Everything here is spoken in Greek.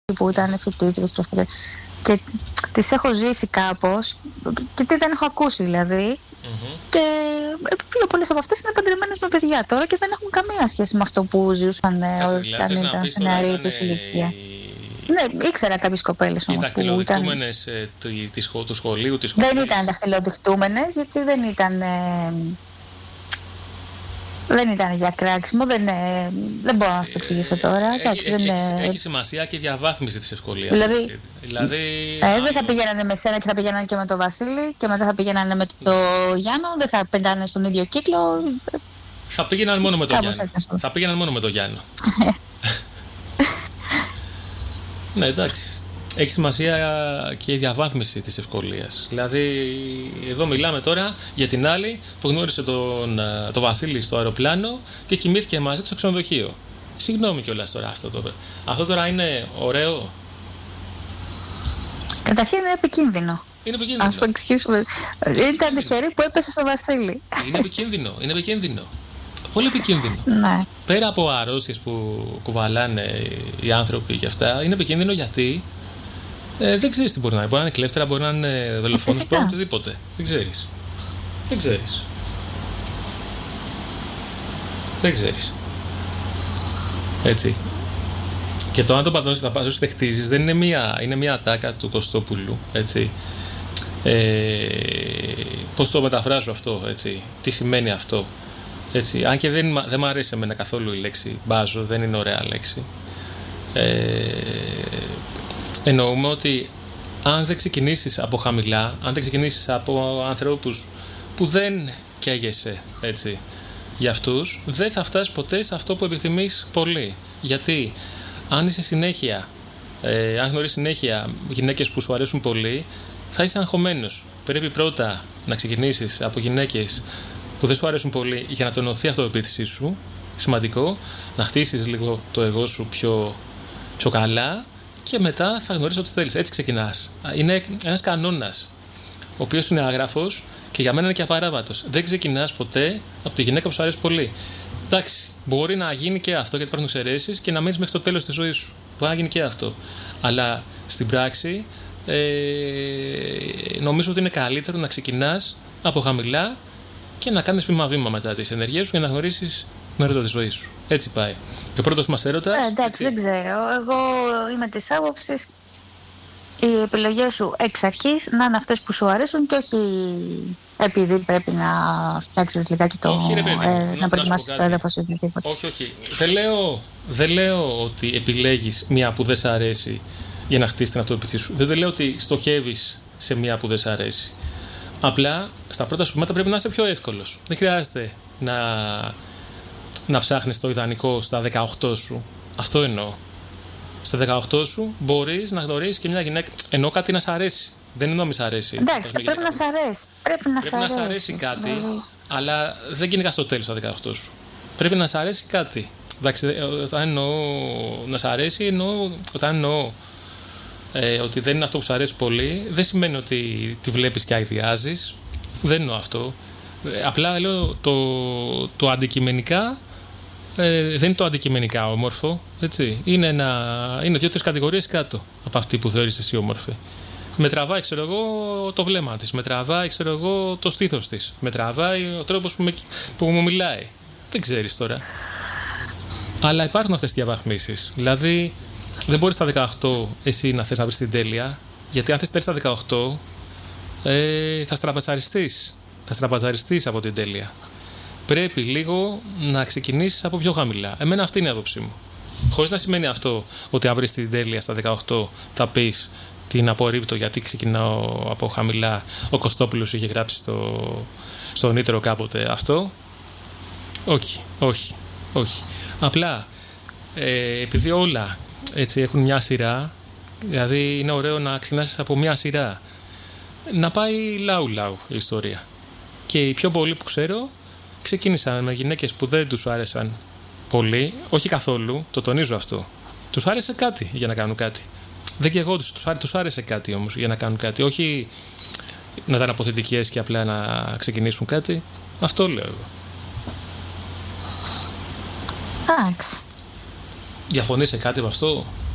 που ήταν φοιτήτριες και αυτές. Και τις έχω ζήσει κάπως και τι δεν έχω ακούσει δηλαδή. Και πιο πολλές από αυτές είναι παντρεμένες με παιδιά τώρα και δεν έχουν καμία σχέση με αυτό που ζούσαν όταν ήταν στην νεαρή τους ηλικία. Ναι, ήξερα κάποιες κοπέλες όμως. Οι δαχτυλοδεικτούμενες του σχολείου, της σχολής. Δεν ήταν δαχτυλοδεικτούμενες, γιατί δεν ήταν για κράξιμο, δεν μπορώ να σου το εξηγήσω τώρα. Έχει σημασία και η διαβάθμιση της ευκολίας. Δηλαδή δεν θα πηγαίνανε με σένα και θα πηγαίνανε και με τον Βασίλη και μετά θα πηγαίνανε με τον Γιάννο, δεν θα πεντάνε στον ίδιο κύκλο. Θα πήγαιναν μόνο με τον Γιάννο. Ναι, εντάξει. Έχει σημασία και η διαβάθμιση της ευκολίας. Δηλαδή, εδώ μιλάμε τώρα για την άλλη που γνώρισε τον Βασίλη στο αεροπλάνο και κοιμήθηκε μαζί του στο ξενοδοχείο. Συγγνώμη κιόλας τώρα αυτό τώρα είναι ωραίο. Καταρχήν είναι επικίνδυνο. Ας το εξηγήσουμε. Ήταν τυχερή που έπεσε στο Βασίλη. Είναι επικίνδυνο. Πολύ επικίνδυνο. Ναι. Πέρα από αρρώστιες που κουβαλάνε οι άνθρωποι και αυτά, είναι επικίνδυνο γιατί δεν ξέρεις τι μπορεί να είναι. Μπορεί να είναι κλέφτερα, μπορεί να είναι δολοφόνος, μπορεί να είναι οτιδήποτε. Δεν ξέρεις. Έτσι. Και το αν το παδώσεις δεν χτίζεις δεν είναι μια ατάκα του Κωστόπουλου. Έτσι. Πώς το μεταφράζω αυτό, έτσι. Τι σημαίνει αυτό. Έτσι. Αν και δεν μου αρέσει εμένα καθόλου η λέξη μπάζω, δεν είναι ωραία λέξη. Εννοούμε ότι αν δεν ξεκινήσεις από χαμηλά, αν δεν ξεκινήσεις από ανθρώπους που δεν καίγεσαι, έτσι, για αυτούς, δεν θα φτάσεις ποτέ σε αυτό που επιθυμείς πολύ. Γιατί αν είσαι συνέχεια, αν γνωρίζεις συνέχεια γυναίκες που σου αρέσουν πολύ, θα είσαι αγχωμένος. Πρέπει πρώτα να ξεκινήσεις από γυναίκες που δεν σου αρέσουν πολύ για να τονωθεί η αυτοπεποίθησή σου. Σημαντικό, να χτίσεις λίγο το εγώ σου πιο καλά και μετά θα γνωρίσεις ό,τι θέλεις. Έτσι ξεκινάς. Είναι ένας κανόνας, ο οποίος είναι άγραφος και για μένα είναι και απαράβατος. Δεν ξεκινάς ποτέ από τη γυναίκα που σου αρέσει πολύ. Εντάξει, μπορεί να γίνει και αυτό γιατί υπάρχουν εξαιρέσεις και να μείνεις μέχρι το τέλος της ζωής σου. Μπορεί να γίνει και αυτό. Αλλά στην πράξη νομίζω ότι είναι καλύτερο να ξεκινάς από χαμηλά και να κάνεις βήμα-βήμα μετά τις ενεργείες σου για να γνωρίσεις τον έρωτα της ζωής σου. Έτσι πάει. Και ο πρώτος μας έρωτας. Εντάξει, δεν ξέρω. Εγώ είμαι της άποψης οι επιλογές σου εξ αρχής να είναι αυτές που σου αρέσουν και όχι επειδή πρέπει να φτιάξεις λιγάκι να προετοιμάσεις το έδαφος ή οτιδήποτε. Όχι. Δεν λέω ότι επιλέγεις μία που δεν σ' αρέσει για να χτίσεις την αυτοπεποίθησή σου. Δεν λέω ότι στοχεύεις σε μία που δεν σ' αρέσει. Απλά στα πρώτα σου βήματα πρέπει να είσαι πιο εύκολος. Δεν χρειάζεται να ψάχνεις το ιδανικό στα 18 σου. Αυτό εννοώ. Στα 18 σου μπορείς να γνωρίσεις και μια γυναίκα. Εννοώ κάτι να σ' αρέσει. Δεν εννοώ μη σ' αρέσει. Εντάξει, πρέπει να σ' αρέσει. Πρέπει να σ' αρέσει κάτι, αλλά δεν κυνηγάς στο τέλος στα 18 σου. Πρέπει να σ' αρέσει κάτι. Εντάξει, όταν εννοώ να σ' αρέσει, όταν εννοώ ότι δεν είναι αυτό που σου αρέσει πολύ, δεν σημαίνει ότι τη βλέπεις και αηδιάζεις. Δεν εννοώ αυτό. Απλά λέω το αντικειμενικά δεν είναι το αντικειμενικά όμορφο, έτσι. Είναι 2-3 κατηγορίες κάτω από αυτή που θεωρείς εσύ όμορφη. Με τραβάει, ξέρω εγώ, το βλέμμα της, με τραβάει, ξέρω εγώ, το στήθος της, με τραβάει ο τρόπος που μου μιλάει. Δεν ξέρεις τώρα. Αλλά υπάρχουν αυτές τις διαβαθμίσεις. Δηλαδή, δεν μπορείς στα 18 εσύ να θες να βρεις την τέλεια, γιατί αν θες τέλεια στα 18, θα στραπατσαριστείς. Θα στραπατσαριστείς από την τέλεια. Πρέπει λίγο να ξεκινήσεις από πιο χαμηλά. Εμένα αυτή είναι η άποψή μου. Χωρίς να σημαίνει αυτό ότι αν βρεις την τέλεια στα 18 θα πεις την απορρίπτω γιατί ξεκινάω από χαμηλά. Ο Κωστόπουλος είχε γράψει στον Ήττερο κάποτε αυτό. Όχι. Απλά επειδή όλα έτσι έχουν μια σειρά, δηλαδή είναι ωραίο να ξεκινάς από μια σειρά, να πάει λαού η ιστορία. Και οι πιο πολλοί που ξέρω ξεκίνησαν με γυναίκες που δεν τους άρεσαν πολύ, όχι καθόλου, το τονίζω αυτό. Τους άρεσε κάτι για να κάνουν κάτι. Δεν και εγώ τους άρεσε κάτι όμως για να κάνουν κάτι. Όχι να ήταν αποθετικές και απλά να ξεκινήσουν κάτι. Αυτό λέω εγώ. Εντάξει. Διαφωνείς σε κάτι από αυτό?